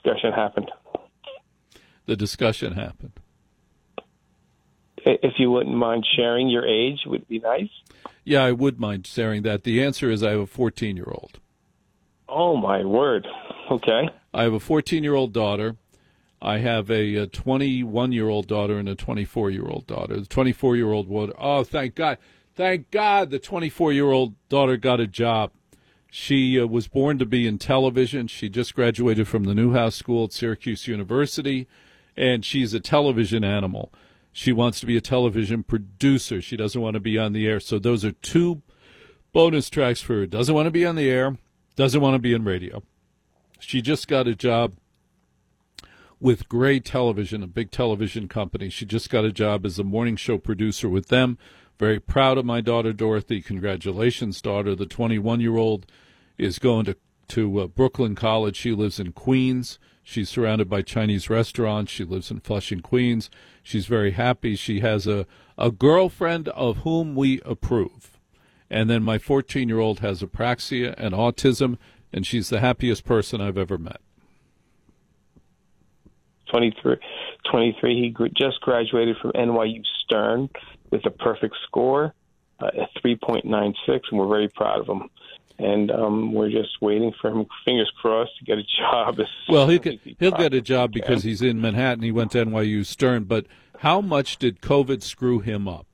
discussion happened? The discussion happened. If you wouldn't mind sharing your age, would be nice. Yeah, I would mind sharing that. The answer is I have a 14-year-old. Oh, my word. Okay. I have a 14-year-old daughter. I have a 21-year-old daughter and a 24-year-old daughter. The 24-year-old would, oh, thank God, the 24-year-old daughter got a job. She was born to be in television. She just graduated from the Newhouse School at Syracuse University, and she's a television animal. She wants to be a television producer. She doesn't want to be on the air. So those are two bonus tracks for her. Doesn't want to be on the air, doesn't want to be in radio. She just got a job with Gray Television, a big television company. She just got a job as a morning show producer with them. Very proud of my daughter, Dorothy. Congratulations, daughter. The 21-year-old is going to Brooklyn College. She lives in Queens. She's surrounded by Chinese restaurants. She lives in Flushing, Queens. She's very happy. She has a girlfriend of whom we approve. And then my 14-year-old has apraxia and autism, and she's the happiest person I've ever met. 23. He just graduated from NYU Stern with a perfect score, a 3.96, and we're very proud of him. And we're just waiting for him, fingers crossed, to get a job. Well, he'll get a job because he's in Manhattan. He went to NYU Stern. But how much did COVID screw him up?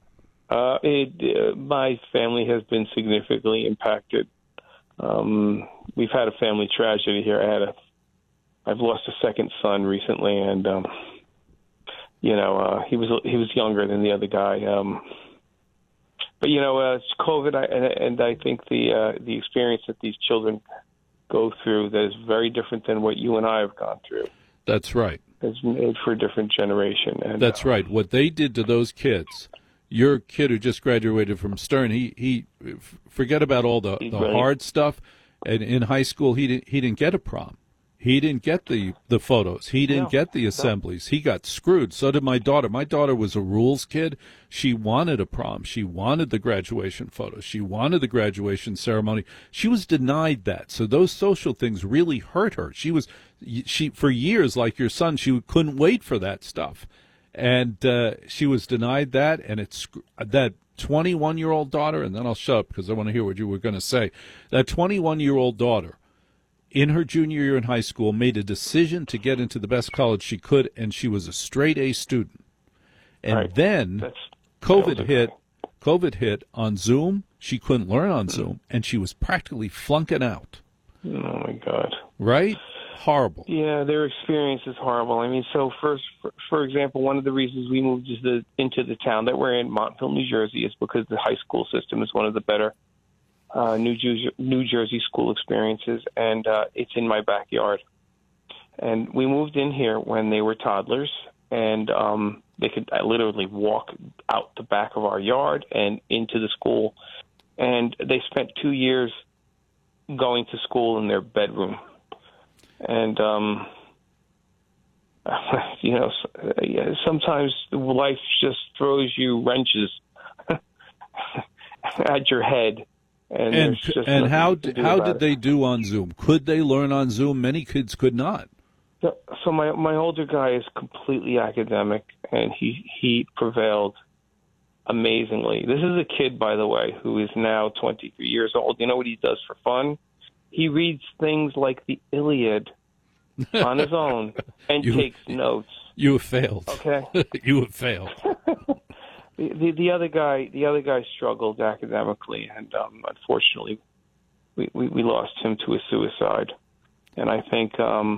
My family has been significantly impacted. We've had a family tragedy here. I've lost a second son recently, and he was younger than the other guy. But it's COVID, and I think the experience that these children go through that is very different than what you and I have gone through. That's right. It's made for a different generation. And, that's right. What they did to those kids, your kid who just graduated from Stern, he forget about all the hard stuff. And in high school, he didn't get a prom. He didn't get the photos. He didn't get the assemblies. He got screwed. So did my daughter. My daughter was a rules kid. She wanted a prom. She wanted the graduation photos. She wanted the graduation ceremony. She was denied that. So those social things really hurt her. She for years, like your son, she couldn't wait for that stuff. And she was denied that. And it's that 21-year-old daughter, and then I'll shut up because I want to hear what you were going to say. That 21-year-old daughter, in her junior year in high school, made a decision to get into the best college she could, and she was a straight-A student. And then COVID hit on Zoom. She couldn't learn on Zoom, and she was practically flunking out. Oh, my God. Right? Horrible. Yeah, their experience is horrible. I mean, so for example, one of the reasons we moved into the town that we're in, Montville, New Jersey, is because the high school system is one of the better New Jersey school experiences, and it's in my backyard. And we moved in here when they were toddlers, and they could literally walk out the back of our yard and into the school. And they spent 2 years going to school in their bedroom. And, sometimes life just throws you wrenches at your head. And how did they do on Zoom? Could they learn on Zoom? Many kids could not. So my older guy is completely academic, and he prevailed amazingly. This is a kid, by the way, who is now 23 years old. You know what he does for fun? He reads things like the Iliad on his own and takes notes. You have failed. Okay. You have failed. The other guy struggled academically, and unfortunately, we lost him to a suicide. And I think, a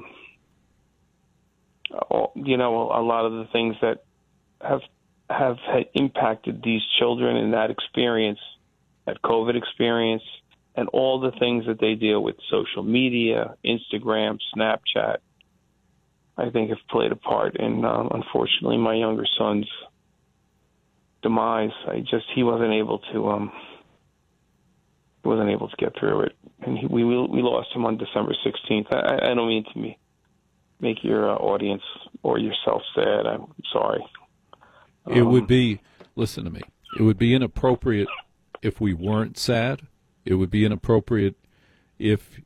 lot of the things that have impacted these children in that experience, that COVID experience, and all the things that they deal with, social media, Instagram, Snapchat, I think have played a part in, unfortunately, my younger son's demise. He wasn't able to get through it, and we lost him on December 16th. I don't mean to make your audience or yourself sad. I'm sorry. It would be, listen to me, it would be inappropriate if we weren't sad. It would be inappropriate if